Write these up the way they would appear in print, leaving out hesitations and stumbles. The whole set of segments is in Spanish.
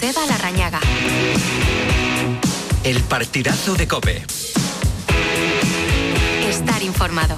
Joseba Larrañaga. El partidazo de COPE. Estar informado.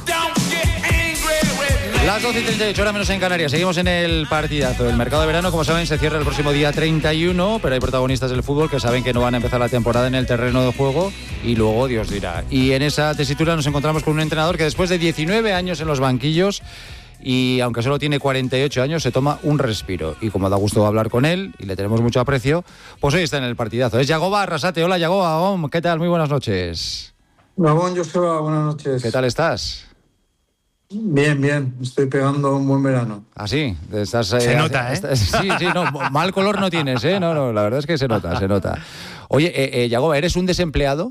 Las 12:38, hora menos en Canarias. Seguimos en el partidazo. El mercado de verano, como saben, se cierra el próximo día 31, pero hay protagonistas del fútbol que saben que no van a empezar la temporada en el terreno de juego y luego Dios dirá. Y en esa tesitura nos encontramos con un entrenador que después de 19 años en los banquillos y aunque solo tiene 48 años, se toma un respiro. Y como da gusto hablar con él y le tenemos mucho aprecio, pues hoy está en el partidazo. Es Yagoba Arrasate. Hola, Yagoba. ¿Qué tal? Muy buenas noches. Gabón, Joseba, buenas noches. ¿Qué tal estás? Bien. Estoy pegando un buen verano. ¿Ah, sí? Se nota, ¿eh? Sí, no, mal color no tienes, ¿eh? No, la verdad es que se nota. Oye, Yagoba, ¿eres un desempleado?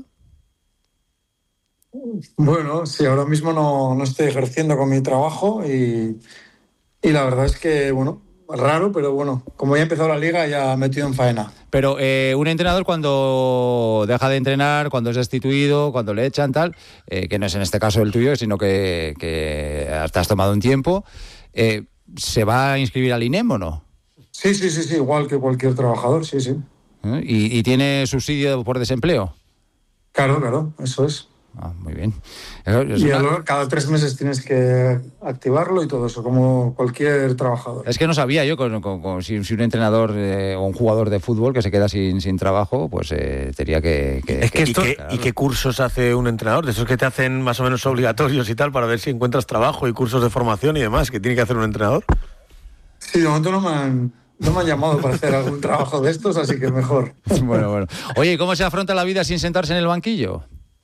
Bueno, sí, ahora mismo no estoy ejerciendo con mi trabajo y la verdad es que, bueno, raro, pero bueno, como ya ha empezado la liga, ya metido en faena. Pero un entrenador cuando deja de entrenar, cuando es destituido, cuando le echan tal, que no es en este caso el tuyo, sino que te has tomado un tiempo, ¿se va a inscribir al INEM o no? Sí, igual que cualquier trabajador, sí. ¿Y tiene subsidio por desempleo? Claro, eso es. Ah, muy bien. Cada 3 meses tienes que activarlo y todo eso, como cualquier trabajador. Es que no sabía yo si un entrenador o un jugador de fútbol que se queda sin trabajo, pues tenía que... ¿Y qué cursos hace un entrenador? De esos que te hacen más o menos obligatorios y tal, para ver si encuentras trabajo y cursos de formación y demás, que tiene que hacer un entrenador. Sí, de momento no me han llamado para hacer algún trabajo de estos, así que mejor. Bueno. Oye, ¿cómo se afronta la vida sin sentarse en el banquillo?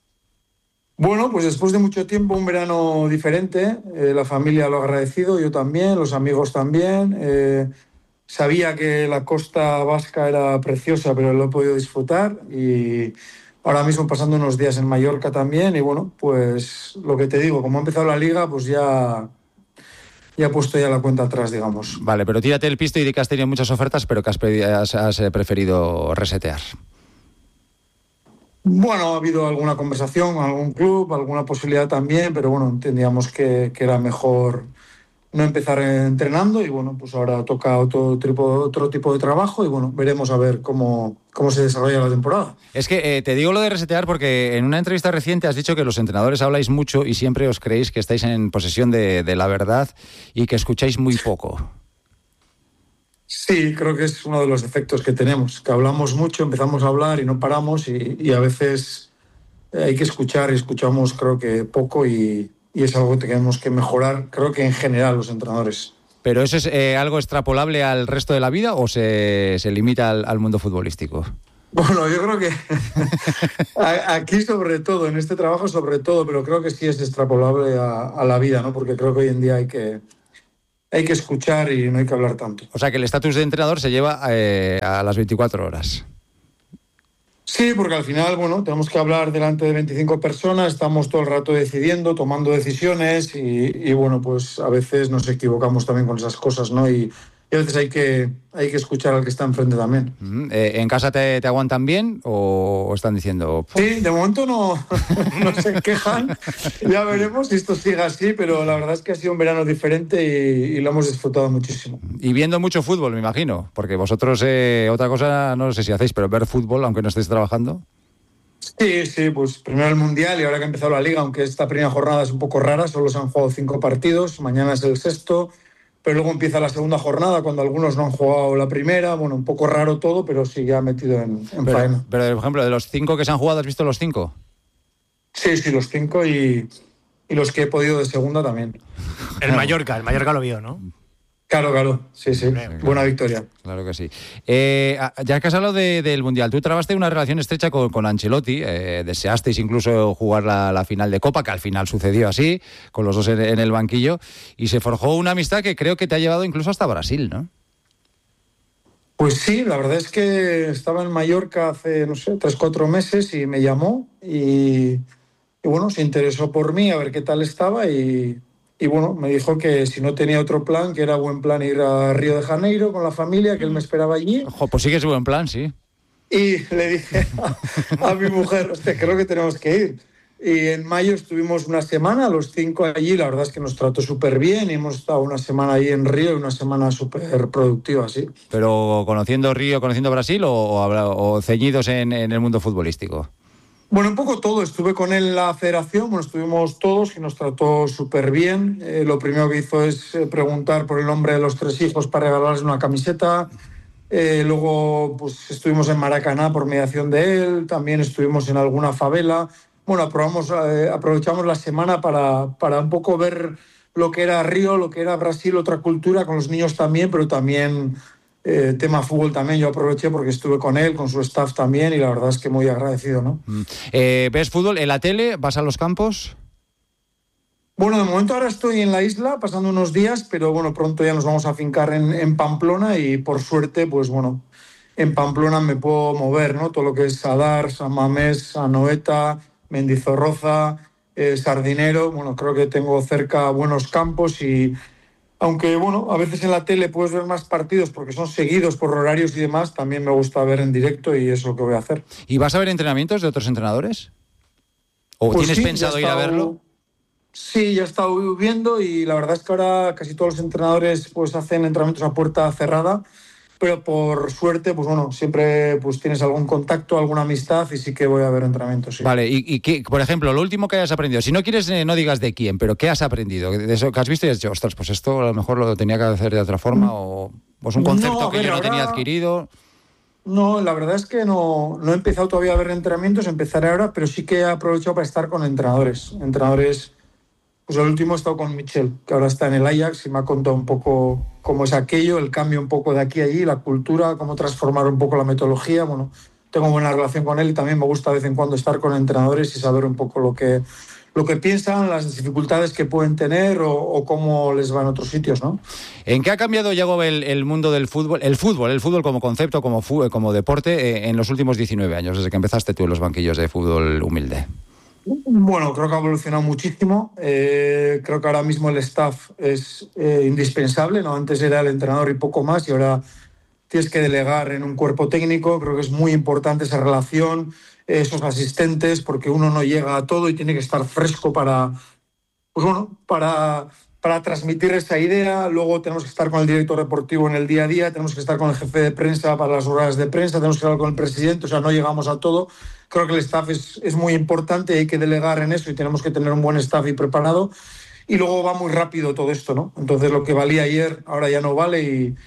Bueno, pues después de mucho tiempo, un verano diferente, la familia lo ha agradecido, yo también, los amigos también. Sabía que la costa vasca era preciosa, pero lo he podido disfrutar y ahora mismo pasando unos días en Mallorca también y bueno, pues lo que te digo, como ha empezado la liga, pues ya he puesto ya la cuenta atrás, digamos. Vale, pero tírate el pisto y di que has tenido muchas ofertas, pero que has preferido resetear. Bueno, ha habido alguna conversación con algún club, alguna posibilidad también, pero bueno, entendíamos que era mejor no empezar entrenando y bueno, pues ahora toca otro tipo de trabajo y bueno, veremos a ver cómo se desarrolla la temporada. Es que te digo lo de resetear porque en una entrevista reciente has dicho que los entrenadores habláis mucho y siempre os creéis que estáis en posesión de la verdad y que escucháis muy poco. Sí, creo que es uno de los defectos que tenemos, que hablamos mucho, empezamos a hablar y no paramos y a veces hay que escuchar y escuchamos creo que poco y es algo que tenemos que mejorar, creo que en general los entrenadores. ¿Pero eso es algo extrapolable al resto de la vida o se limita al mundo futbolístico? Bueno, yo creo que aquí sobre todo, en este trabajo sobre todo, pero creo que sí es extrapolable a la vida, ¿no? Porque creo que hoy en día hay que escuchar y no hay que hablar tanto. O sea, que el estatus de entrenador se lleva a las 24 horas. Sí, porque al final, bueno, tenemos que hablar delante de 25 personas, estamos todo el rato decidiendo, tomando decisiones y bueno, pues a veces nos equivocamos también con esas cosas, ¿no? Y a veces hay que escuchar al que está enfrente también. ¿En casa te aguantan bien o están diciendo...? Sí, de momento no se quejan. Ya veremos si esto sigue así, pero la verdad es que ha sido un verano diferente y lo hemos disfrutado muchísimo. Y viendo mucho fútbol, me imagino, porque vosotros otra cosa no sé si hacéis, pero ver fútbol, aunque no estéis trabajando... Sí, pues primero el Mundial y ahora que ha empezado la Liga, aunque esta primera jornada es un poco rara, solo se han jugado 5 partidos, mañana es el 6º, pero luego empieza la segunda jornada cuando algunos no han jugado la primera, bueno, un poco raro todo, pero sí ya metido en faena. Pero, por ejemplo, de los 5 que se han jugado, ¿has visto los 5? Sí, los 5 y los que he podido de segunda también. El Mallorca lo vio, ¿no? Claro, sí. Buena victoria. Claro que sí. Ya que has hablado del Mundial, tú trabaste una relación estrecha con Ancelotti, deseasteis incluso jugar la final de Copa, que al final sucedió así, con los dos en el banquillo, y se forjó una amistad que creo que te ha llevado incluso hasta Brasil, ¿no? Pues sí, la verdad es que estaba en Mallorca hace, 3-4 meses y me llamó y bueno, se interesó por mí a ver qué tal estaba y bueno, me dijo que si no tenía otro plan, que era buen plan ir a Río de Janeiro con la familia, que él me esperaba allí. Ojo, pues sí que es buen plan, sí. Y le dije a mi mujer, creo que tenemos que ir. Y en mayo estuvimos una semana, los 5 allí, la verdad es que nos trató súper bien y hemos estado una semana ahí en Río y una semana súper productiva, sí. ¿Pero conociendo Río, conociendo Brasil o ceñidos en el mundo futbolístico? Bueno, un poco todo. Estuve con él en la federación, estuvimos todos y nos trató súper bien. Lo primero que hizo es preguntar por el nombre de los 3 hijos para regalarles una camiseta. Luego pues estuvimos en Maracaná por mediación de él, también estuvimos en alguna favela. Bueno, aprovechamos la semana para un poco ver lo que era Río, lo que era Brasil, otra cultura, con los niños también, pero también tema fútbol también. Yo aproveché porque estuve con él, con su staff también, y la verdad es que muy agradecido, ¿no? ¿Ves fútbol en la tele? ¿Vas a los campos? Bueno, de momento ahora estoy en la isla, pasando unos días, pero bueno, pronto ya nos vamos a fincar en Pamplona y por suerte, pues bueno, en Pamplona me puedo mover, ¿no? Todo lo que es Sadar, San Mamés, Anoeta, Mendizorroza, Sardinero. Bueno, creo que tengo cerca buenos campos y aunque, bueno, a veces en la tele puedes ver más partidos porque son seguidos por horarios y demás, también me gusta ver en directo y es lo que voy a hacer. ¿Y vas a ver entrenamientos de otros entrenadores? ¿O pues tienes sí, pensado ir a verlo? Sí, ya he estado viendo y la verdad es que ahora casi todos los entrenadores pues hacen entrenamientos a puerta cerrada, pero por suerte, pues bueno, siempre pues tienes algún contacto, alguna amistad y sí que voy a ver entrenamientos, sí. Vale, y qué, por ejemplo, lo último que hayas aprendido, si no quieres no digas de quién, pero ¿qué has aprendido? De eso que has visto y has dicho, ostras, pues esto a lo mejor lo tenía que hacer de otra forma o pues un concepto que yo no tenía adquirido. No, la verdad es que no he empezado todavía a ver entrenamientos, empezaré ahora, pero sí que he aprovechado para estar con entrenadores. Pues el último he estado con Michel, que ahora está en el Ajax y me ha contado un poco cómo es aquello, el cambio un poco de aquí a allí, la cultura, cómo transformar un poco la metodología. Bueno, tengo buena relación con él y también me gusta de vez en cuando estar con entrenadores y saber un poco lo que piensan, las dificultades que pueden tener o cómo les va en otros sitios, ¿no? ¿En qué ha cambiado, Yago, el mundo del fútbol, el fútbol como concepto, como deporte, en los últimos 19 años, desde que empezaste tú en los banquillos de fútbol humilde? Bueno, creo que ha evolucionado muchísimo. Creo que ahora mismo el staff es indispensable, ¿no? Antes era el entrenador y poco más, y ahora tienes que delegar en un cuerpo técnico. Creo que es muy importante esa relación, esos asistentes, porque uno no llega a todo y tiene que estar fresco para transmitir esa idea. Luego tenemos que estar con el director deportivo en el día a día, tenemos que estar con el jefe de prensa para las horas de prensa, tenemos que hablar con el presidente, o sea, no llegamos a todo. Creo que el staff es muy importante, hay que delegar en eso y tenemos que tener un buen staff y preparado. Y luego va muy rápido todo esto, ¿no? Entonces lo que valía ayer ahora ya no vale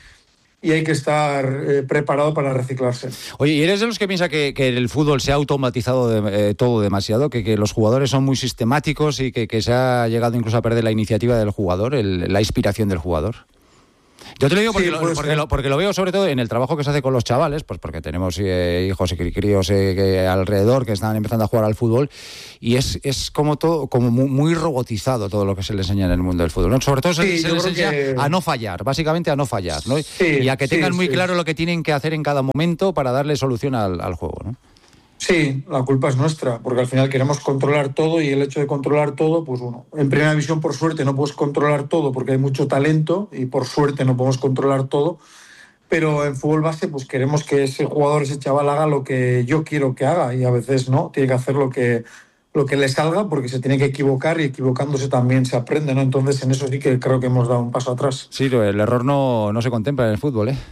y hay que estar preparado para reciclarse. Oye, ¿y eres de los que piensa que el fútbol se ha automatizado todo demasiado? Que los jugadores son muy sistemáticos y que se ha llegado incluso a perder la iniciativa del jugador, la inspiración del jugador? Yo te lo digo porque lo veo sobre todo en el trabajo que se hace con los chavales, pues porque tenemos hijos y críos alrededor que están empezando a jugar al fútbol y es como todo, como muy robotizado todo lo que se les enseña en el mundo del fútbol, ¿no? Sobre todo se les enseña a no fallar, básicamente a no fallar, ¿no? Y a que tengan muy claro lo que tienen que hacer en cada momento para darle solución al juego, ¿no? Sí, la culpa es nuestra, porque al final queremos controlar todo y el hecho de controlar todo, pues bueno, en primera división por suerte no puedes controlar todo porque hay mucho talento y por suerte no podemos controlar todo, pero en fútbol base pues queremos que ese jugador, ese chaval haga lo que yo quiero que haga y a veces no, tiene que hacer lo que le salga porque se tiene que equivocar y equivocándose también se aprende, ¿no? Entonces en eso sí que creo que hemos dado un paso atrás. Sí, el error no se contempla en el fútbol, ¿eh?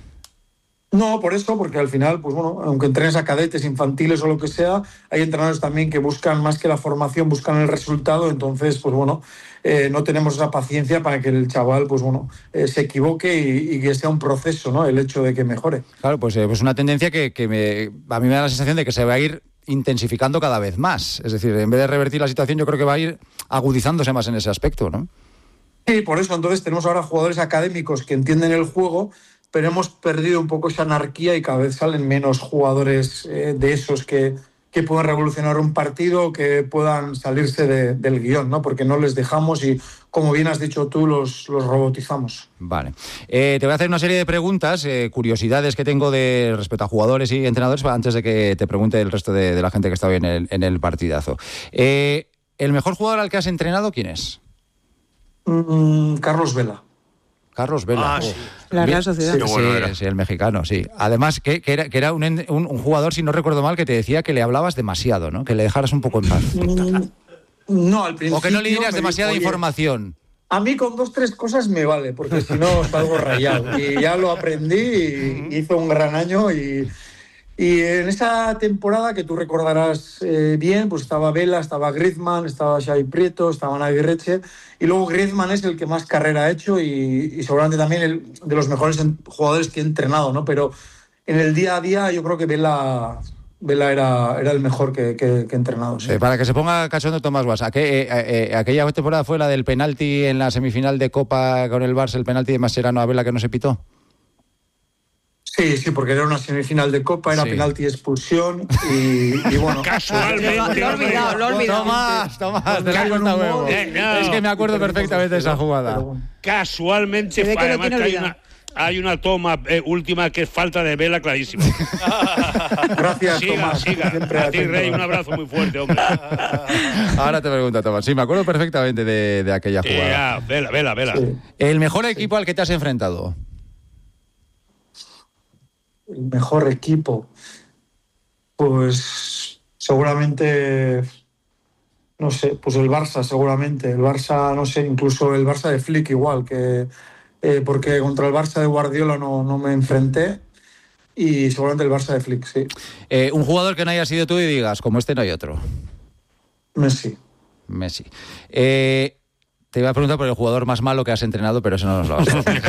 No, por eso, porque al final, pues bueno, aunque entrenes a cadetes, infantiles o lo que sea, hay entrenadores también que buscan más que la formación, buscan el resultado, entonces, pues bueno, no tenemos esa paciencia para que el chaval, pues bueno, se equivoque y que sea un proceso, ¿no? El hecho de que mejore. Claro, pues una tendencia que a mí me da la sensación de que se va a ir intensificando cada vez más. Es decir, en vez de revertir la situación, yo creo que va a ir agudizándose más en ese aspecto, ¿no? Sí, por eso, entonces tenemos ahora jugadores académicos que entienden el juego, pero hemos perdido un poco esa anarquía y cada vez salen menos jugadores de esos que puedan revolucionar un partido, que puedan salirse del guión, ¿no? Porque no les dejamos y, como bien has dicho tú, los robotizamos. Vale. Te voy a hacer una serie de preguntas, curiosidades que tengo respecto a jugadores y entrenadores antes de que te pregunte el resto de la gente que está hoy en el partidazo. ¿El mejor jugador al que has entrenado quién es? Carlos Vela. Carlos Vela. Sí. La Real Sociedad. Sí, el mexicano, sí. Además, que era un jugador, si no recuerdo mal, que te decía que le hablabas demasiado, ¿no? Que le dejaras un poco en paz. No, al principio... ¿O que no le dirías me demasiada dijo, información? A mí con 2-3 cosas me vale, porque si no salgo rayado. Y ya lo aprendí y hizo un gran año. Y en esa temporada que tú recordarás bien, pues estaba Vela, estaba Griezmann, estaba Xavi Prieto, estaba Nagui Reche. Y luego Griezmann es el que más carrera ha hecho y seguramente también de los mejores jugadores que he entrenado, ¿no? Pero en el día a día yo creo que Vela era el mejor que he entrenado. Sí. Para que se ponga cachondo Tomás Guas, aquella temporada fue la del penalti en la semifinal de Copa con el Barça, el penalti de Mascherano a Vela que no se pitó. Sí, porque era una semifinal de Copa, era penalti y expulsión y bueno... Casualmente... Lo he olvidado. Tomás, te la cuenta huevo. Es que me acuerdo perfectamente de esa jugada. Casualmente, además hay una toma última que es falta de Vela clarísima. Gracias, Tomás. Siga. A ti, Rey, un abrazo muy fuerte, hombre. Ahora te pregunto, Tomás. Sí, me acuerdo perfectamente de aquella jugada. Vela. Sí. ¿El mejor equipo al que te has enfrentado? El mejor equipo, pues seguramente, no sé, pues el Barça seguramente, el Barça, no sé, incluso el Barça de Flick igual, que porque contra el Barça de Guardiola no me enfrenté y seguramente el Barça de Flick, sí. Un jugador que no haya sido tú y digas, como este no hay otro. Messi. Te iba a preguntar por el jugador más malo que has entrenado, pero eso no nos lo vas a decir.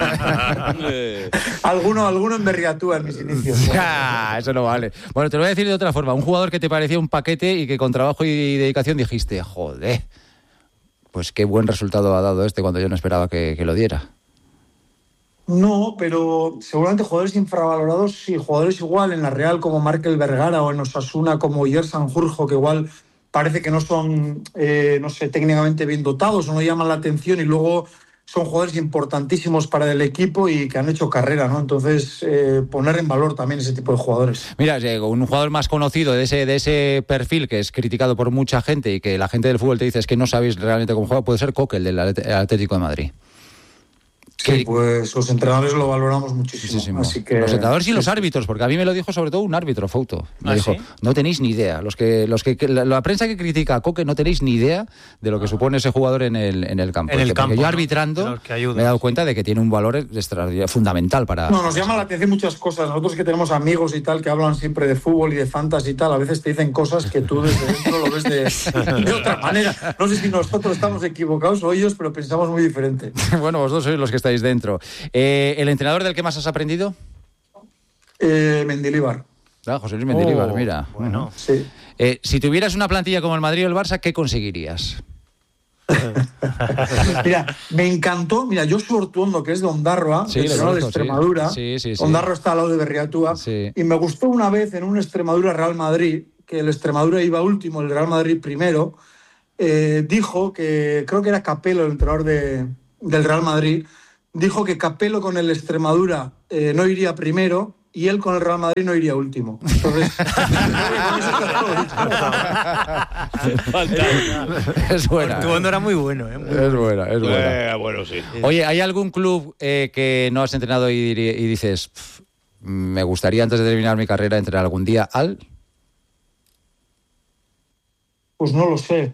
Alguno en Berriatúa en mis inicios. Eso no vale. Bueno, te lo voy a decir de otra forma. Un jugador que te parecía un paquete y que con trabajo y dedicación dijiste, joder, pues qué buen resultado ha dado este cuando yo no esperaba que lo diera. No, pero seguramente jugadores infravalorados, sí, jugadores igual en la Real como Markel Vergara o en Osasuna como Ier Sanjurjo, que igual parece que no son, no sé, técnicamente bien dotados o no llaman la atención y luego son jugadores importantísimos para el equipo y que han hecho carrera, ¿no? Entonces, poner en valor también ese tipo de jugadores. Mira, un jugador más conocido de ese perfil que es criticado por mucha gente y que la gente del fútbol te dice es que no sabéis realmente cómo juega, puede ser Coque, el del Atlético de Madrid. Sí, pues los entrenadores lo valoramos muchísimo. Así que, los entrenadores y los árbitros, porque a mí me lo dijo sobre todo un árbitro, Fouto. Me dijo, ¿sí? No tenéis ni idea. La prensa que critica a Coque no tenéis ni idea de lo que supone ese jugador en el campo. Porque yo arbitrando me he dado cuenta de que tiene un valor extraordinario, fundamental para... No, nos llama la atención muchas cosas. Nosotros que tenemos amigos y tal que hablan siempre de fútbol y de fantasy y tal, a veces te dicen cosas que tú desde dentro lo ves de otra manera. No sé si nosotros estamos equivocados o ellos, pero pensamos muy diferente. Bueno, vosotros sois los que estáis dentro. ¿El entrenador del que más has aprendido? Mendilibar. José Luis Mendilibar, mira. Bueno, sí. Si tuvieras una plantilla como el Madrid o el Barça, ¿qué conseguirías? Mira, me encantó. Mira, Josu Ortuondo, que es de Ondarroa, de Extremadura. Sí. Ondarroa está al lado de Berriatúa. Sí. Y me gustó una vez en un Extremadura-Real Madrid, que el Extremadura iba último, el Real Madrid primero. Dijo que, creo que era Capello, el entrenador del Real Madrid, dijo que Capello con el Extremadura no iría primero y él con el Real Madrid no iría último. Entonces, es buena. Tu onda era muy bueno, ¿eh? Es buena. Bueno, sí. Oye, ¿hay algún club que no has entrenado y dices, me gustaría antes de terminar mi carrera entrenar algún día al...? Pues no lo sé.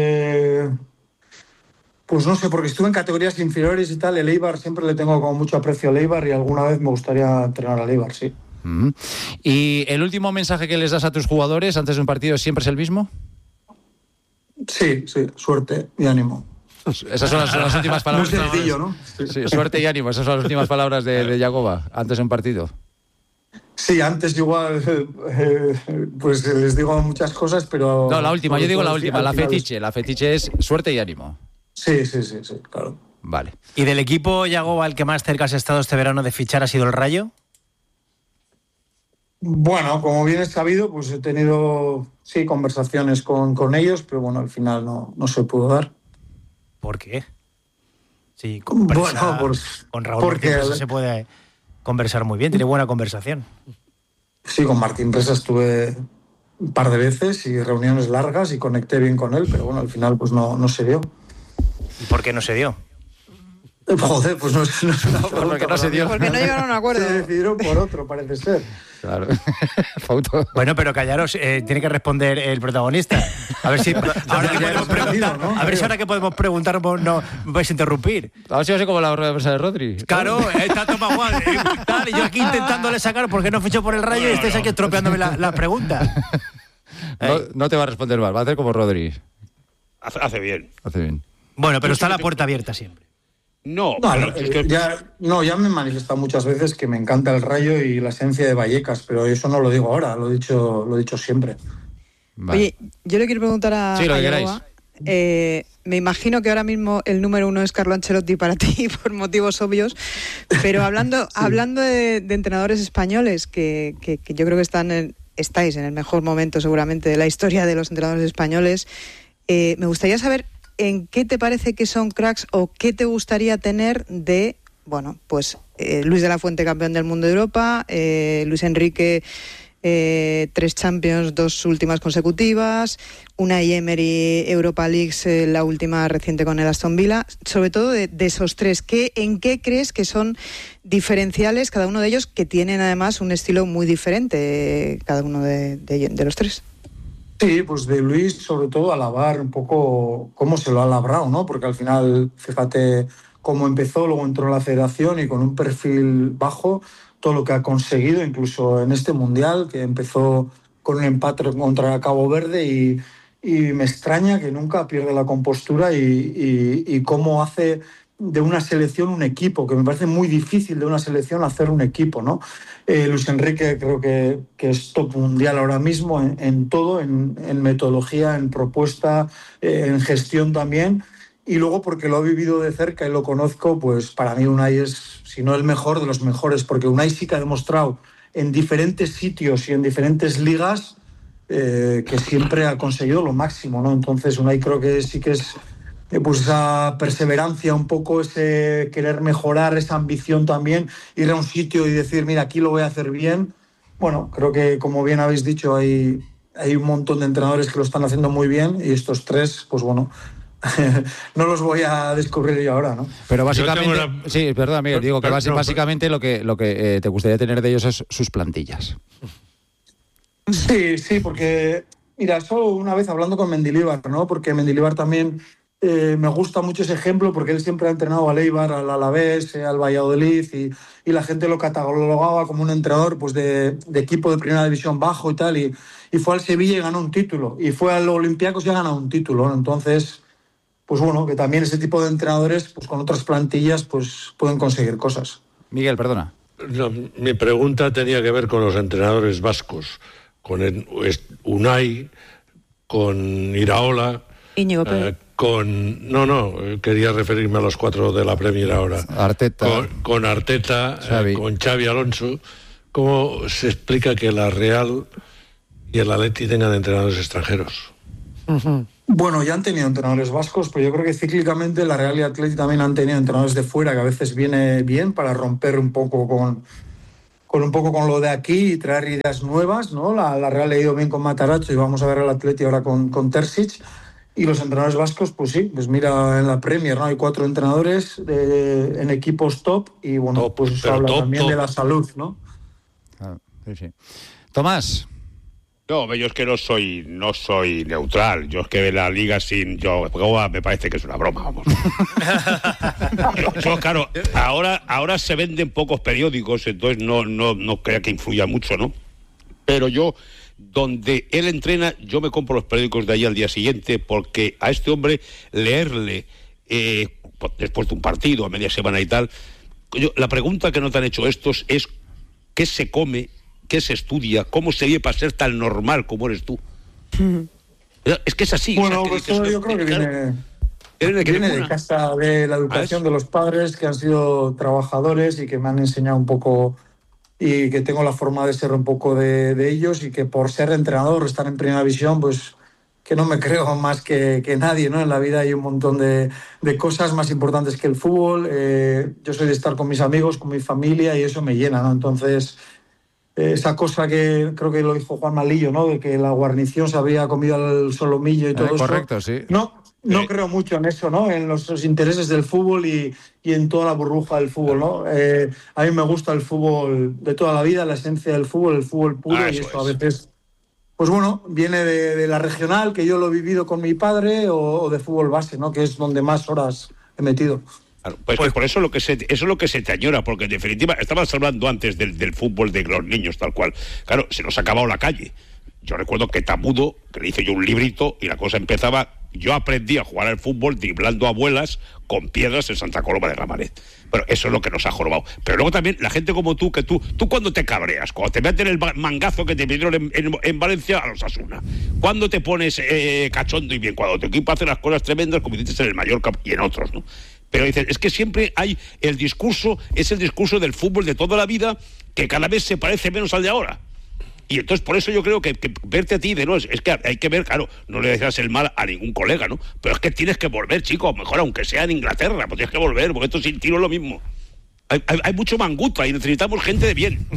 Pues no sé, porque estuve en categorías inferiores y tal. El Eibar siempre le tengo como mucho aprecio al Eibar y alguna vez me gustaría entrenar al Eibar, sí. ¿Y el último mensaje que les das a tus jugadores antes de un partido siempre es el mismo? Sí, suerte y ánimo. Esas son las últimas palabras. Muy sencillo, ¿no? Sí, suerte y ánimo, esas son las últimas palabras de Yagoba antes de un partido. Sí, antes igual pues les digo muchas cosas, pero... No, la última, yo digo la última, la fetiche es suerte y ánimo. Sí, claro. Vale. ¿Y del equipo, Yagoba, el que más cerca has estado este verano de fichar ha sido el Rayo? Bueno, como bien es sabido, pues he tenido, sí, conversaciones con ellos, pero bueno, al final no se pudo dar. ¿Por qué? Sí, con Raúl porque Martín se puede conversar muy bien, tiene buena conversación. Sí, con Martín Presa estuve un par de veces y reuniones largas y conecté bien con él, pero bueno, al final pues no se dio. ¿Y por qué no se dio? Joder, pues no es una pregunta, porque no se dio. Porque no llegaron a un acuerdo. Se decidieron por otro, parece ser. Claro. Fauto. Bueno, pero callaros, tiene que responder el protagonista. A ver si ahora que podemos preguntar, ¿no? a ver si ahora que podemos preguntar no me vais a interrumpir. A ver si va a ser como la rueda de prensa de Rodri. Claro, está Tomás Juan, tal, y yo aquí intentándole sacar porque no ficho por el Rayo y estáis aquí estropeándome las preguntas. No te va a responder mal, va a hacer como Rodri. Hace bien. Hace bien. Bueno, pero está la puerta abierta siempre. No, ya me he manifestado muchas veces que me encanta el Rayo y la esencia de Vallecas, pero eso no lo digo ahora, lo he dicho siempre. Vale. Oye, yo le quiero preguntar a Sí, lo que Yagoba. Me imagino que ahora mismo el número 1 es Carlo Ancelotti para ti por motivos obvios, pero hablando de entrenadores españoles que yo creo que estáis en el mejor momento seguramente de la historia de los entrenadores españoles, me gustaría saber ¿en qué te parece que son cracks o qué te gustaría tener de, bueno, pues Luis de la Fuente, campeón del mundo de Europa, Luis Enrique, 3 Champions, 2 últimas consecutivas, Unai Emery, Europa League, la última reciente con el Aston Villa, sobre todo de esos 3, ¿en qué crees que son diferenciales cada uno de ellos, que tienen además un estilo muy diferente cada uno de los 3? Sí, pues de Luis, sobre todo, alabar un poco cómo se lo ha labrado, ¿no? Porque al final, fíjate cómo empezó, luego entró en la federación y con un perfil bajo, todo lo que ha conseguido, incluso en este Mundial, que empezó con un empate contra Cabo Verde y me extraña que nunca pierde la compostura y cómo hace de una selección un equipo, que me parece muy difícil de una selección hacer un equipo, ¿no? Luis Enrique creo que es top mundial ahora mismo en todo, en metodología, en propuesta, en gestión también, y luego porque lo he vivido de cerca y lo conozco, pues para mí Unai es, si no el mejor, de los mejores, porque Unai sí que ha demostrado en diferentes sitios y en diferentes ligas que siempre ha conseguido lo máximo, ¿no? Entonces Unai creo que sí que es pues esa perseverancia, un poco ese querer mejorar, esa ambición también, ir a un sitio y decir, mira, aquí lo voy a hacer bien. Bueno, creo que, como bien habéis dicho, hay un montón de entrenadores que lo están haciendo muy bien y estos 3, pues bueno, no los voy a descubrir yo ahora, ¿no? Pero básicamente, sí, perdón, Miguel, digo que básicamente lo que te gustaría tener de ellos es sus plantillas. Sí, porque, mira, solo una vez hablando con Mendilibar, ¿no? Porque Mendilibar también... me gusta mucho ese ejemplo porque él siempre ha entrenado al Eibar, al Alavés, al Valladolid y la gente lo catalogaba como un entrenador pues de equipo de primera división bajo y tal, y fue al Sevilla y ganó un título, y fue al Olympiacos y ha ganado un título, ¿no? Entonces, pues bueno, que también ese tipo de entrenadores pues con otras plantillas pues pueden conseguir cosas. Miguel, perdona. No, mi pregunta tenía que ver con los entrenadores vascos, con Unai, con Iraola, Íñigo Pérez. Quería referirme a los 4 de la Premier ahora. Arteta. Con Arteta, Xavi. con Xavi Alonso. ¿Cómo se explica que la Real y el Atleti tengan entrenadores extranjeros? Uh-huh. Bueno, ya han tenido entrenadores vascos, pero yo creo que cíclicamente la Real y el Atleti también han tenido entrenadores de fuera, que a veces viene bien para romper un poco con lo de aquí y traer ideas nuevas, ¿no? La Real ha ido bien con Matarazzo y vamos a ver al Atleti ahora con Terzic. Y los entrenadores vascos, pues sí, pues mira, en la Premier, ¿no? Hay 4 entrenadores en equipos top y bueno, top, pues eso habla también de la salud, ¿no? Ah, sí. Tomás. No, yo es que no soy neutral. Yo es que la liga me parece que es una broma, vamos. yo, claro, ahora se venden pocos periódicos, entonces no creo que influya mucho, ¿no? Pero yo, donde él entrena, yo me compro los periódicos de allí al día siguiente, porque a este hombre leerle después de un partido, a media semana y tal, la pregunta que no te han hecho estos es ¿qué se come? ¿Qué se estudia? ¿Cómo se vive para ser tan normal como eres tú? Es que es así. Bueno, o sea, pues eso yo creo que viene de casa, de la educación de los padres, que han sido trabajadores y que me han enseñado un poco, y que tengo la forma de ser un poco de ellos, y que por ser entrenador, estar en primera división, pues que no me creo más que nadie, ¿no? En la vida hay un montón de cosas más importantes que el fútbol. Yo soy de estar con mis amigos, con mi familia, y eso me llena, ¿no? Entonces, esa cosa que creo que lo dijo Juan Malillo, ¿no? De que la guarnición se había comido al solomillo y todo eso. Correcto, sí. No, no creo mucho en eso, ¿no? En los intereses del fútbol y en toda la burbuja del fútbol, ¿no? A mí me gusta el fútbol de toda la vida, la esencia del fútbol, el fútbol puro, y esto a veces, pues bueno, viene de la regional, que yo lo he vivido con mi padre, o de fútbol base, ¿no? Que es donde más horas he metido. Claro, pues por eso eso es lo que se te añora, porque en definitiva, estabas hablando antes del fútbol de los niños, tal cual. Claro, se nos ha acabado la calle. Yo recuerdo que Tamudo, que le hice yo un librito, y la cosa empezaba, yo aprendí a jugar al fútbol driblando abuelas con piedras en Santa Coloma de Gramanet. Bueno, eso es lo que nos ha jorobado. Pero luego también, la gente como tú, que tú cuando te cabreas, cuando te meten el mangazo que te metieron en Valencia a los Osasuna, cuando te pones cachondo y bien, cuando tu equipo hace las cosas tremendas, como dices en el Mallorca y en otros, ¿no? Pero dicen, es que siempre hay el discurso del fútbol de toda la vida, que cada vez se parece menos al de ahora. Y entonces por eso yo creo que verte a ti de no es que hay que ver, claro, no le deseas el mal a ningún colega, ¿no? Pero es que tienes que volver, chico, mejor aunque sea en Inglaterra, pues tienes que volver, porque esto sin tiro es lo mismo. Hay mucho manguta y necesitamos gente de bien.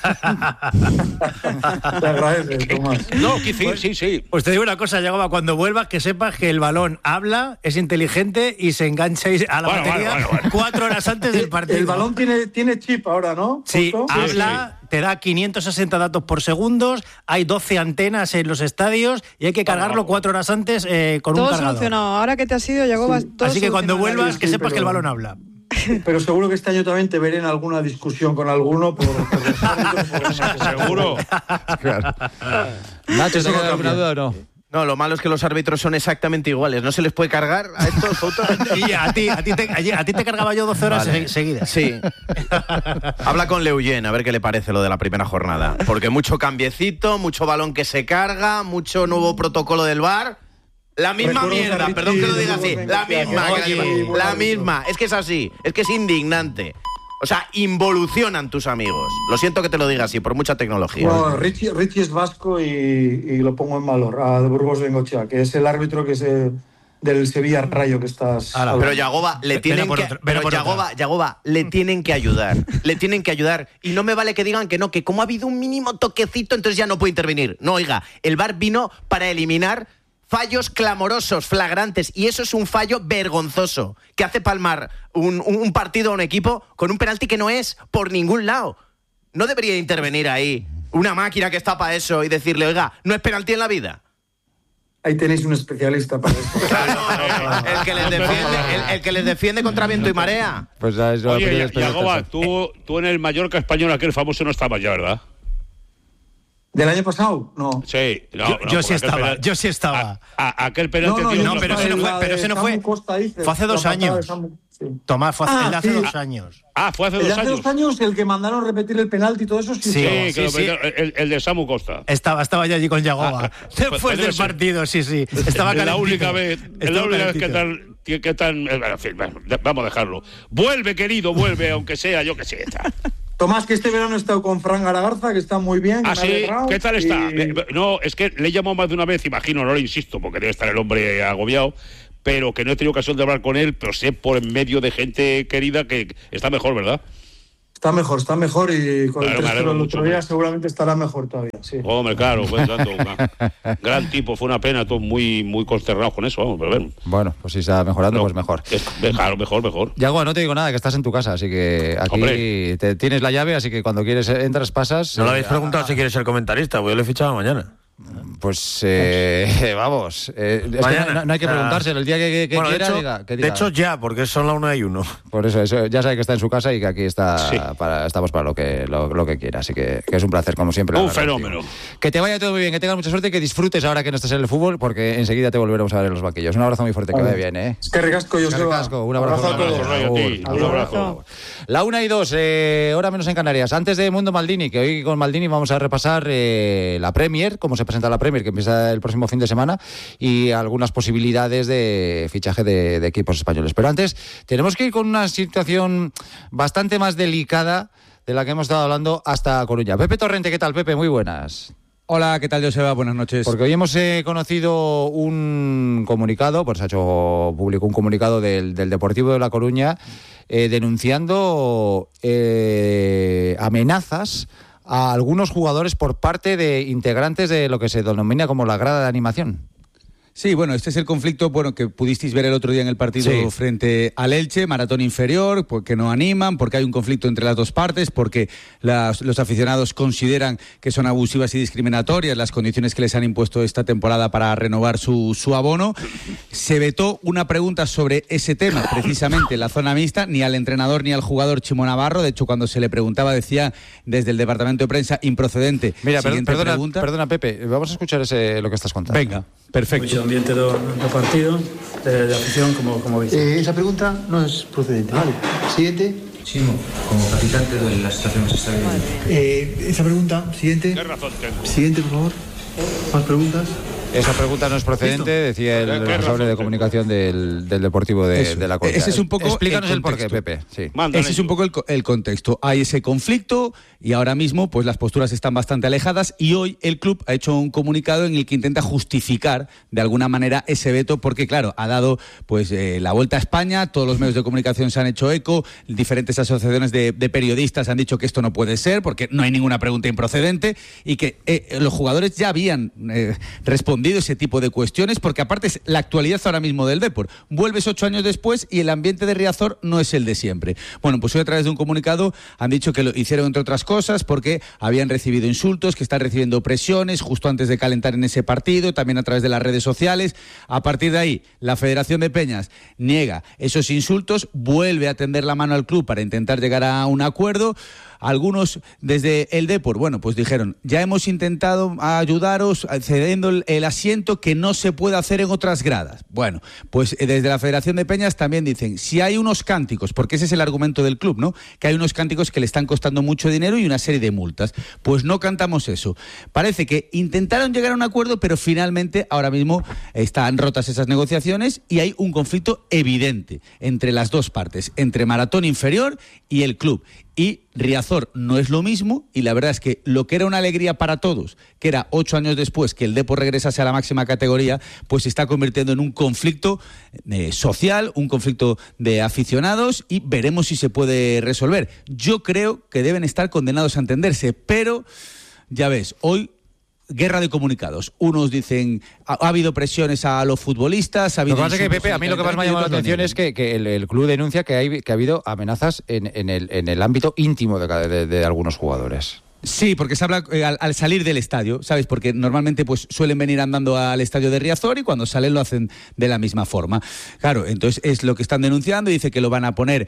Te agradeces, Tomás. No, sí. Pues te digo una cosa, Yagoba, cuando vuelvas, que sepas que el balón habla, es inteligente y se engancha a la batería 4 horas antes del partido. El balón tiene chip ahora, ¿no? Sí, ¿Justo? habla, te da 560 datos por segundos, hay 12 antenas en los estadios y hay que cargarlo 4 horas antes con un cargador. Todo solucionado. Ahora que te has ido, Yagoba, todo Así que cuando solucionado. vuelvas, que sepas que el balón habla. Pero seguro que este año también te veré en alguna discusión con alguno por los árbitros. Seguro. Claro. Nacho, ¿te queda alguna duda o no? No, lo malo es que los árbitros son exactamente iguales. ¿No se les puede cargar a estos otros? Y a ti te cargaba yo 12 horas seguidas. Sí. Habla con Leuyen a ver qué le parece lo de la primera jornada. Porque mucho cambiecito, mucho balón que se carga, mucho nuevo protocolo del VAR. La misma mierda, perdón que lo diga así. La misma. Es que es así. Es que es indignante. O sea, involucionan tus amigos. Lo siento que te lo diga así, por mucha tecnología. No, Richie es vasco y lo pongo en valor. A de Burgos Bengochea, que es el árbitro que es del Sevilla Rayo que estás... Pero Yagoba, le tienen Yagoba, le tienen que ayudar. Le tienen que ayudar. Y no me vale que digan que no, que como ha habido un mínimo toquecito, entonces ya no puede intervenir. No, oiga, el VAR vino para eliminar fallos clamorosos, flagrantes, y eso es un fallo vergonzoso, que hace palmar un partido a un equipo con un penalti que no es por ningún lado. No debería intervenir ahí una máquina que está para eso y decirle, oiga, no es penalti en la vida. Ahí tenéis un especialista para esto. Claro, el que les defiende contra viento y marea. Pues es Oye, Yagoba, tú en el Mallorca español, aquel famoso, no estabas ya, ¿verdad? ¿Del año pasado? No. Sí. Yo sí estaba. Aquel penalti... Pero ese no fue... Fue hace 2 años. Sí. Tomás, fue hace 2 años. Fue hace 2 años. Hace 2 años el que mandaron repetir el penalti y todo eso. Sí. El de Samu Costa. Estaba yo allí con Yagoba. Después del partido, sí. Estaba calentito. La única vez que tan... En fin, vamos a dejarlo. Vuelve, querido, vuelve, aunque sea, yo que sé. Tomás, que este verano he estado con Fran Garagarza, que está muy bien. Sí, ¿qué tal está? No, es que le he llamado más de una vez, imagino, no le insisto, porque debe estar el hombre agobiado, pero que no he tenido ocasión de hablar con él, pero sé por en medio de gente querida que está mejor, ¿verdad? Está mejor y con el texto del otro día seguramente estará mejor todavía, sí. Hombre, claro, pues tanto, gran tipo, fue una pena, todos muy consternados con eso, vamos, pero bueno. Bueno, pues si está mejorando, pues mejor. Claro, mejor. Yagoba, no te digo nada, que estás en tu casa, así que aquí tienes la llave, así que cuando quieres entras, pasas. No le habéis preguntado si quieres ser comentarista, pues yo le he fichado mañana. Pues vamos, mañana, no hay que preguntárselo el día que quiera, diga. De hecho ya, porque son la 1:01. Por eso ya sabe que está en su casa y que aquí estamos para lo que quiera, así que es un placer como siempre. Un fenómeno. Que te vaya todo muy bien, que tengas mucha suerte y que disfrutes ahora que no estés en el fútbol, porque enseguida te volveremos a ver en los banquillos. Un abrazo muy fuerte, que vaya bien, Es que ricasco, un abrazo a todos. Un abrazo. La 1:02, hora menos en Canarias. Antes de Mundo Maldini, que hoy con Maldini vamos a repasar la Premier, cómo se presenta la Premier, que empieza el próximo fin de semana, y algunas posibilidades de fichaje de equipos españoles. Pero antes tenemos que ir con una situación bastante más delicada de la que hemos estado hablando hasta Coruña. Pepe Torrente, ¿qué tal, Pepe? Muy buenas. Hola, ¿qué tal, Joseba? Buenas noches. Porque hoy hemos conocido un comunicado, pues se ha hecho público un comunicado del Deportivo de La Coruña denunciando amenazas a algunos jugadores por parte de integrantes de lo que se denomina como la grada de animación. Sí, bueno, este es el conflicto que pudisteis ver el otro día en el partido frente al Elche, Maratón inferior, porque no animan, porque hay un conflicto entre las dos partes, porque los aficionados consideran que son abusivas y discriminatorias las condiciones que les han impuesto esta temporada para renovar su abono. Se vetó una pregunta sobre ese tema, precisamente en la zona mixta, ni al entrenador ni al jugador Chimo Navarro. De hecho, cuando se le preguntaba, decía desde el departamento de prensa, improcedente. Mira, perdona, Pepe, vamos a escuchar lo que estás contando. Venga, perfecto. Mucho ambiente do partido, de afición, como veis. Esa pregunta no es procedente. Vale. Siguiente. Chimo, como capitán te doy la situación que se está viviendo. Esa pregunta, siguiente. ¿Qué razón tengo? Siguiente, por favor. ¿Más preguntas? Esa pregunta no es procedente, decía el responsable de comunicación del Deportivo de La Coruña. Ese es un poco explícanos el porqué, Pepe. Sí. Ese es un poco el contexto. Hay ese conflicto y ahora mismo pues las posturas están bastante alejadas y hoy el club ha hecho un comunicado en el que intenta justificar de alguna manera ese veto porque, claro, ha dado pues la vuelta a España, todos los medios de comunicación se han hecho eco, diferentes asociaciones de periodistas han dicho que esto no puede ser porque no hay ninguna pregunta improcedente y que los jugadores ya habían respondido ese tipo de cuestiones, porque aparte es la actualidad ahora mismo del Depor. Vuelves 8 años después y el ambiente de Riazor no es el de siempre. Bueno, pues hoy a través de un comunicado han dicho que lo hicieron entre otras cosas porque habían recibido insultos, que están recibiendo presiones justo antes de calentar en ese partido, también a través de las redes sociales. A partir de ahí, la Federación de Peñas niega esos insultos, vuelve a tender la mano al club para intentar llegar a un acuerdo. Algunos desde el Depor, bueno, pues dijeron, ya hemos intentado ayudaros cediendo el asiento que no se puede hacer en otras gradas. Bueno, pues desde la Federación de Peñas también dicen, si hay unos cánticos, porque ese es el argumento del club, ¿no? Que hay unos cánticos que le están costando mucho dinero y una serie de multas. Pues no cantamos eso. Parece que intentaron llegar a un acuerdo, pero finalmente ahora mismo están rotas esas negociaciones y hay un conflicto evidente entre las dos partes, entre Maratón Inferior y el club. Y Riazor no es lo mismo y la verdad es que lo que era una alegría para todos, que era 8 años después que el Depor regresase a la máxima categoría, pues se está convirtiendo en un conflicto social, un conflicto de aficionados y veremos si se puede resolver. Yo creo que deben estar condenados a entenderse, pero ya ves, hoy guerra de comunicados. Unos dicen ha habido presiones a los futbolistas. Lo que pasa es que, Pepe, a mí lo que más me ha llamado la atención es que el club denuncia que ha habido amenazas en el ámbito íntimo de algunos jugadores. Sí, porque se habla al salir del estadio, ¿sabes? Porque normalmente pues suelen venir andando al estadio de Riazor y cuando salen lo hacen de la misma forma. Claro, entonces es lo que están denunciando y dice que lo van a poner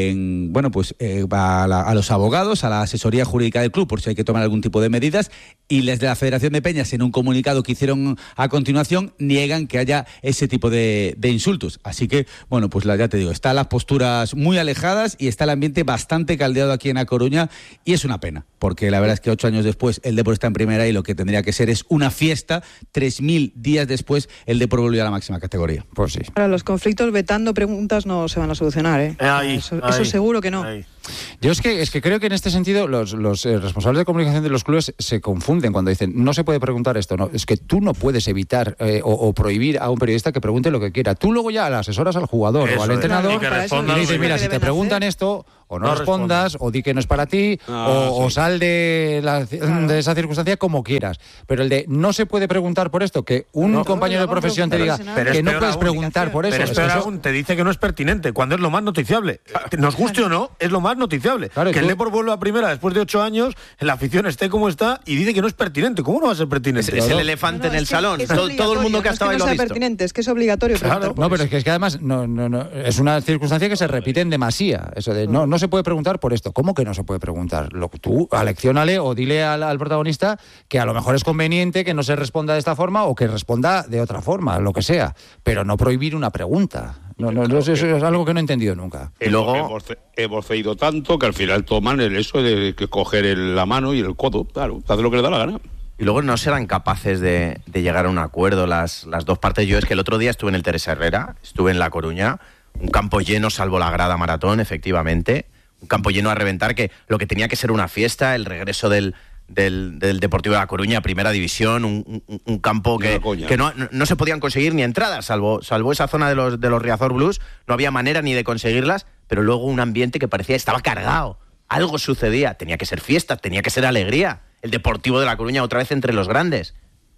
a los abogados, a la asesoría jurídica del club por si hay que tomar algún tipo de medidas y desde la Federación de Peñas en un comunicado que hicieron a continuación niegan que haya ese tipo de insultos. Así que, bueno, pues ya te digo, están las posturas muy alejadas y está el ambiente bastante caldeado aquí en A Coruña y es una pena, porque la verdad es que 8 años después el Depor está en primera y lo que tendría que ser es una fiesta. 3.000 días después el Depor volvió a la máxima categoría. Pues sí. Ahora, los conflictos vetando preguntas no se van a solucionar, ¿eh? Eso seguro que no. Yo es que creo que en este sentido los responsables de comunicación de los clubes se confunden cuando dicen no se puede preguntar esto, no, es que tú no puedes evitar o prohibir a un periodista que pregunte lo que quiera. Tú luego ya le asesoras al jugador o al entrenador y le dices, mira, si te preguntan esto, o no respondas, o di que no es para ti, o sal de esa circunstancia como quieras. Pero el de no se puede preguntar por esto, que un compañero de profesión te diga que no puedes preguntar por eso. Pero es peor aún, te dice que no es pertinente, cuando es lo más noticiable. Nos guste o no, es lo más noticiable. Claro, que el Depor vuelva a primera después de 8 años, la afición esté como está y dice que no es pertinente. ¿Cómo no va a ser pertinente? Es el elefante en el salón. Todo el mundo que ha estado ahí lo ha visto. Es pertinente, es que es obligatorio. Claro. No, pero es que además no, es una circunstancia que se repite en demasía. Eso de no se puede preguntar por esto. ¿Cómo que no se puede preguntar? Tú alecciónale o dile al protagonista que a lo mejor es conveniente que no se responda de esta forma o que responda de otra forma, lo que sea. Pero no prohibir una pregunta. No, eso es algo que no he entendido nunca. Y luego hemos cedido tanto que al final toman el eso de que coger la mano y el codo. Claro, hace lo que le da la gana. Y luego no serán capaces de llegar a un acuerdo las dos partes. Yo es que el otro día estuve en el Teresa Herrera, estuve en La Coruña, un campo lleno salvo la grada Maratón, efectivamente. Un campo lleno a reventar, que lo que tenía que ser una fiesta, el regreso del Deportivo de La Coruña a Primera División, un campo que no se podían conseguir ni entradas, salvo esa zona de los Riazor Blues, no había manera ni de conseguirlas, pero luego un ambiente que parecía estaba cargado, algo sucedía, tenía que ser fiesta, tenía que ser alegría, el Deportivo de La Coruña otra vez entre los grandes,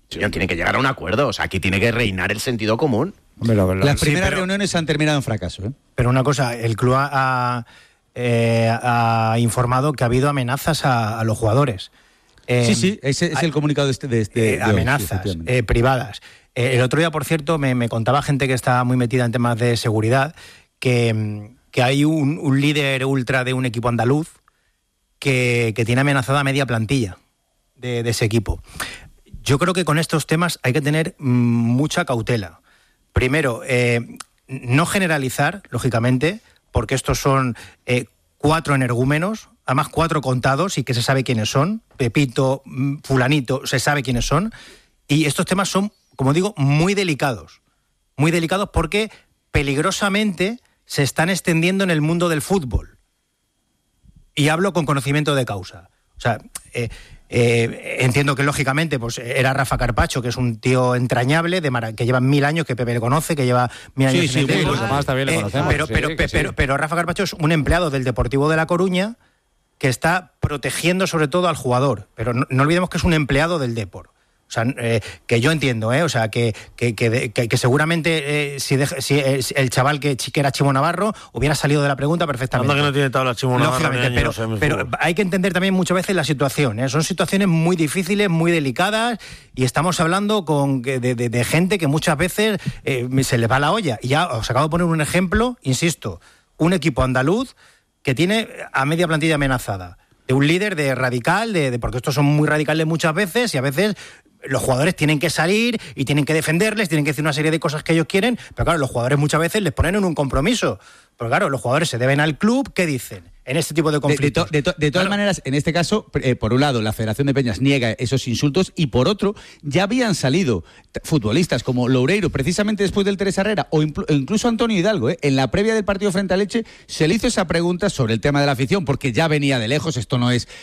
Tiene que llegar a un acuerdo. O sea, aquí tiene que reinar el sentido común. Las primeras reuniones han terminado en fracaso. Pero una cosa, el club ha informado que ha habido amenazas a los jugadores. Sí, ese es el comunicado de amenazas privadas. El otro día, por cierto, me contaba gente que está muy metida en temas de seguridad que hay un líder ultra de un equipo andaluz que tiene amenazada media plantilla de ese equipo. Yo creo que con estos temas hay que tener mucha cautela. Primero, no generalizar, lógicamente, porque estos son 4 energúmenos, además 4 contados y que se sabe quiénes son. Pepito, fulanito, se sabe quiénes son. Y estos temas son, como digo, muy delicados. Muy delicados porque peligrosamente se están extendiendo en el mundo del fútbol. Y hablo con conocimiento de causa. O sea, entiendo que lógicamente pues era Rafa Carpacho, que es un tío entrañable, que lleva 1000 años, que Pepe le conoce, que lleva 1000 años. Sí, los demás también le conocemos. Pero Rafa Carpacho es un empleado del Deportivo de La Coruña que está protegiendo sobre todo al jugador. Pero no olvidemos que es un empleado del Depor. O sea, que yo entiendo, o sea, que seguramente si el chaval que era Chimo Navarro hubiera salido de la pregunta perfectamente. Anda que no tiene tabla Chimo Navarro. Pero hay que entender también muchas veces la situación. Son situaciones muy difíciles, muy delicadas, y estamos hablando de gente que muchas veces se les va la olla. Y ya os acabo de poner un ejemplo, insisto, un equipo andaluz que tiene a media plantilla amenazada, de un líder de radical, porque estos son muy radicales muchas veces, y a veces los jugadores tienen que salir y tienen que defenderles, tienen que decir una serie de cosas que ellos quieren, pero claro, los jugadores muchas veces les ponen en un compromiso. Pero claro, los jugadores se deben al club, ¿qué dicen en este tipo de conflictos? De todas maneras, en este caso, por un lado, la Federación de Peñas niega esos insultos, y por otro, ya habían salido futbolistas como Loureiro, precisamente después del Teresa Herrera, o incluso Antonio Hidalgo, en la previa del partido frente a Leche, se le hizo esa pregunta sobre el tema de la afición, porque ya venía de lejos, esto no es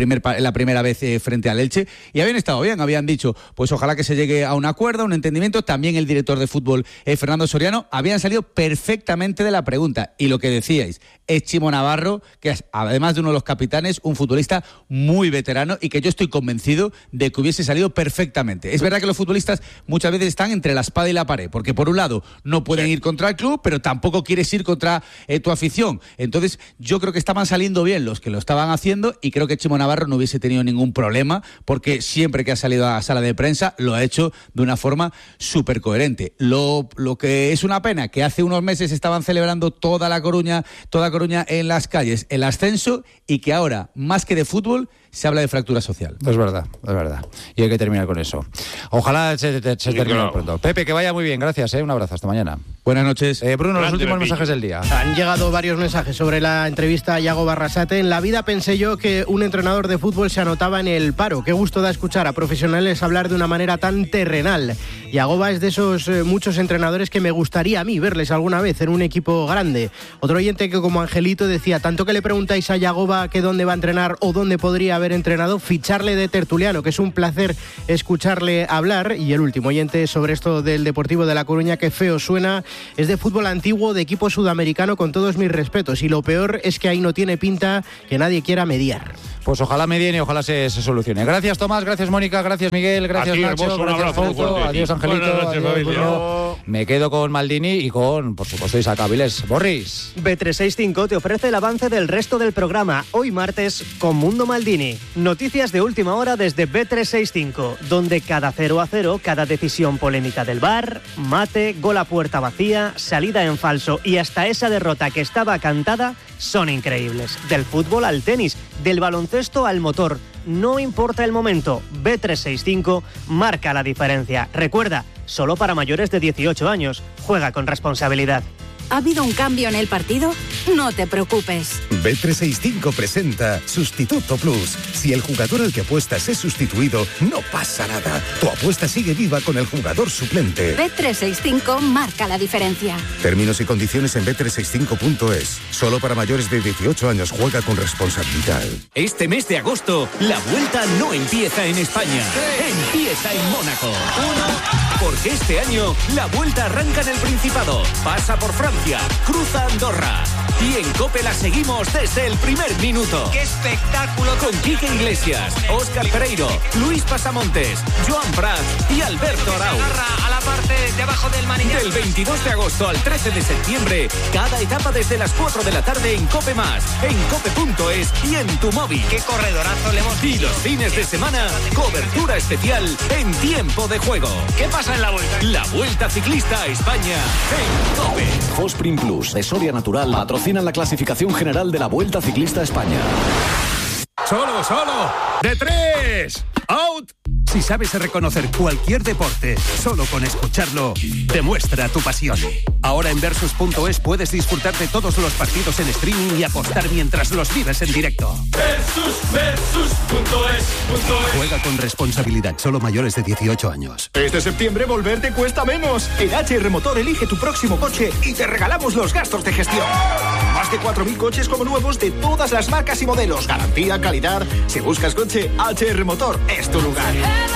la primera vez frente a Leche, y habían estado bien, habían dicho, pues ojalá que se llegue a un acuerdo, a un entendimiento. También el director de fútbol, Fernando Soriano, habían salido perfectamente de la pregunta. Y lo que decíais, es Chimo Navarro, que es, además de uno de los capitanes, un futbolista muy veterano, y que yo estoy convencido de que hubiese salido perfectamente. Es verdad que los futbolistas muchas veces están entre la espada y la pared, porque por un lado no pueden ir contra el club, pero tampoco quieres ir contra tu afición. Entonces yo creo que estaban saliendo bien los que lo estaban haciendo, y creo que Chimo Navarro no hubiese tenido ningún problema, porque siempre que ha salido a la sala de prensa lo ha hecho de una forma súper coherente. Lo que es una pena, que hace unos meses estaban celebrando toda Coruña en las calles el ascenso, y que ahora, más que de fútbol, se habla de fractura social. Es verdad. Y hay que terminar con eso. Ojalá se termine pronto. Pepe, que vaya muy bien. Gracias, un abrazo. Hasta mañana. Buenas noches. Bruno, los últimos mensajes del día. Han llegado varios mensajes sobre la entrevista a Yago Barrasate. En la vida pensé yo que un entrenador de fútbol se anotaba en el paro. Qué gusto da escuchar a profesionales hablar de una manera tan terrenal. Yagoba es de esos muchos entrenadores que me gustaría a mí verles alguna vez en un equipo grande. Otro oyente que, como Angelito, decía, tanto que le preguntáis a Yagoba que dónde va a entrenar o dónde podría haber entrenado, ficharle de tertuliano, que es un placer escucharle hablar. Y el último oyente sobre esto del Deportivo de La Coruña, que feo suena, es de fútbol antiguo, de equipo sudamericano, con todos mis respetos, y lo peor es que ahí no tiene pinta que nadie quiera mediar. Pues ojalá medien y ojalá se solucione. Gracias, Tomás, gracias, Mónica, gracias, Miguel, gracias, Nacho, gracias, Fausto, adiós, Angelito, adiós, me quedo con Maldini y con, por supuesto, Isaac Avilés. Borris. Bet365 te ofrece el avance del resto del programa, hoy martes, con Mundo Maldini. Noticias de última hora desde Bet365, donde cada 0-0, cada decisión polémica del VAR, mate, gol a puerta vacía, salida en falso y hasta esa derrota que estaba cantada, son increíbles. Del fútbol al tenis, del baloncesto al motor, no importa el momento, Bet365 marca la diferencia. Recuerda, solo para mayores de 18 años, juega con responsabilidad. ¿Ha habido un cambio en el partido? No te preocupes. Bet365 presenta Sustituto Plus. Si el jugador al que apuestas es sustituido, no pasa nada. Tu apuesta sigue viva con el jugador suplente. Bet365 marca la diferencia. Términos y condiciones en bet365.es. Solo para mayores de 18 años, juega con responsabilidad. Este mes de agosto, la vuelta no empieza en España. Empieza en Mónaco. Porque este año, la vuelta arranca en el Principado. Pasa por Francia, cruza Andorra. Y en COPE la seguimos desde el primer minuto. ¡Qué espectáculo! Con Quique Iglesias, Óscar Pereiro, Luis Pasamontes, Joan Prat y Alberto Arau. A la parte de abajo del manillar. Del 22 de agosto al 13 de septiembre, cada etapa desde las 4 de la tarde en COPE+, en cope.es y en tu móvil. ¡Qué corredorazo le hemos Y los fines de semana, cobertura especial en tiempo de juego. ¿Qué pasa en la Vuelta? La Vuelta Ciclista a España en COPE. Fosprin Plus de Soria Natural patrocinan la clasificación general de la Vuelta Ciclista a España. ¡Solo! ¡De 3! ¡Out! Si sabes reconocer cualquier deporte solo con escucharlo, demuestra tu pasión. Ahora en Versus.es puedes disfrutar de todos los partidos en streaming y apostar mientras los vives en directo. Versus.es. Juega con responsabilidad, solo mayores de 18 años. Este septiembre volver te cuesta menos. En HR Motor elige tu próximo coche y te regalamos los gastos de gestión. Más de 4.000 coches como nuevos de todas las marcas y modelos. Garantía, calidad. Si buscas coche, HR Motor es tu lugar.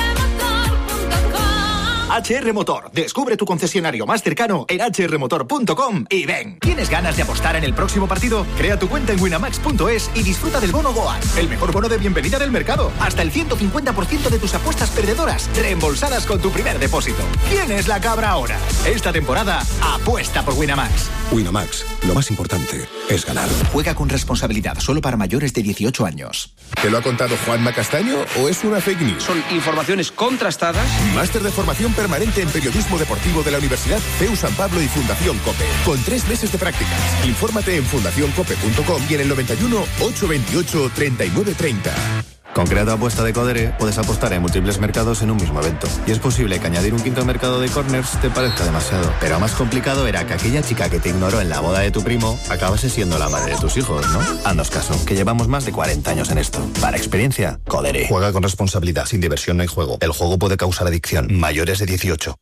HR Motor. Descubre tu concesionario más cercano en hrmotor.com y ven. ¿Tienes ganas de apostar en el próximo partido? Crea tu cuenta en winamax.es y disfruta del bono Goal, el mejor bono de bienvenida del mercado. Hasta el 150% de tus apuestas perdedoras reembolsadas con tu primer depósito. ¿Quién es la cabra ahora? Esta temporada, apuesta por Winamax. Winamax, lo más importante es ganar. Juega con responsabilidad, solo para mayores de 18 años. ¿Te lo ha contado Juanma Castaño o es una fake news? Son informaciones contrastadas. Máster de formación permanente en periodismo deportivo de la Universidad CEU San Pablo y Fundación COPE. Con 3 meses de prácticas. Infórmate en fundacioncope.com y en el 91 828 3930. Con Creato Apuesta de Codere puedes apostar en múltiples mercados en un mismo evento. Y es posible que añadir un quinto mercado de corners te parezca demasiado. Pero más complicado era que aquella chica que te ignoró en la boda de tu primo acabase siendo la madre de tus hijos, ¿no? Haznos caso, que llevamos más de 40 años en esto. Para experiencia, Codere. Juega con responsabilidad, sin diversión no hay juego. El juego puede causar adicción. Mayores de 18.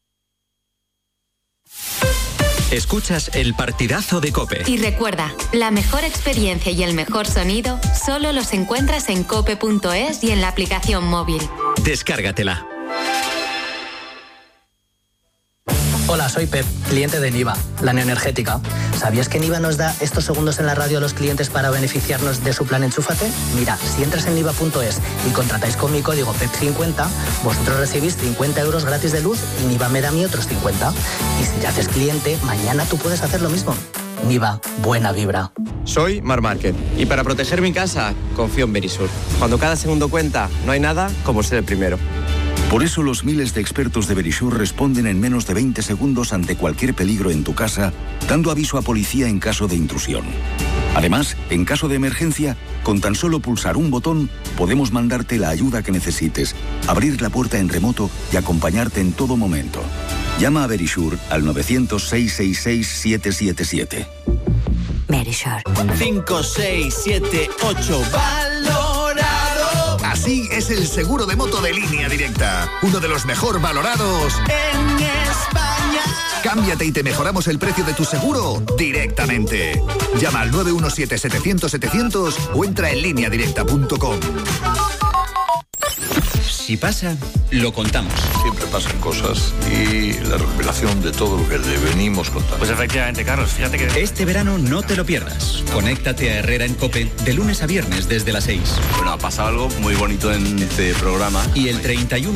Escuchas el partidazo de COPE. Y recuerda, la mejor experiencia y el mejor sonido solo los encuentras en cope.es y en la aplicación móvil. Descárgatela. Hola, soy Pep, cliente de Niva, la neoenergética. ¿Sabías que Niva nos da estos segundos en la radio a los clientes para beneficiarnos de su plan Enchúfate? Mira, si entras en niva.es y contratáis con mi código PEP50, vosotros recibís 50 euros gratis de luz y Niva me da a mí otros 50. Y si ya haces cliente, mañana tú puedes hacer lo mismo. Niva, buena vibra. Soy Mar Márquez y para proteger mi casa confío en Verisur. Cuando cada segundo cuenta, no hay nada como ser el primero. Por eso los miles de expertos de Verisur responden en menos de 20 segundos ante cualquier peligro en tu casa, dando aviso a policía en caso de intrusión. Además, en caso de emergencia, con tan solo pulsar un botón, podemos mandarte la ayuda que necesites, abrir la puerta en remoto y acompañarte en todo momento. Llama a Verisur al 900-666-777. Verisur. 5, 6, 7, 8. ¡Valorado! Así es el seguro de moto de Línea Directa. Uno de los mejor valorados en España. Cámbiate y te mejoramos el precio de tu seguro directamente. Llama al 917-700-700 o entra en lineadirecta.com. Si pasa, lo contamos. Siempre pasan cosas y la recopilación de todo lo que le venimos contando. Pues efectivamente, Carlos, fíjate que... Este verano no te lo pierdas. Conéctate a Herrera en COPE de lunes a viernes desde las 6. Bueno, ha pasado algo muy bonito en este programa. Y el 31